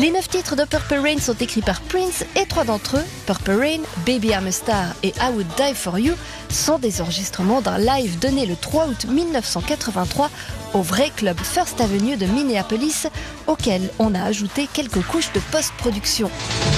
Les 9 titres de Purple Rain sont écrits par Prince et 3 d'entre eux, Purple Rain, Baby I'm a Star et I Would Die For You, sont des enregistrements d'un live donné le 3 août 1983 au vrai club First Avenue de Minneapolis, auquel on a ajouté quelques couches de post-production.